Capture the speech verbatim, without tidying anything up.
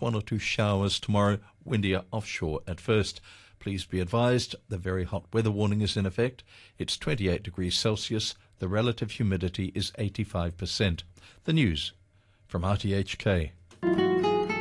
one or two showers tomorrow, windier offshore at first. Please be advised the very hot weather warning is in effect. It's twenty-eight degrees Celsius. The relative humidity is eighty-five percent. The news from R T H K.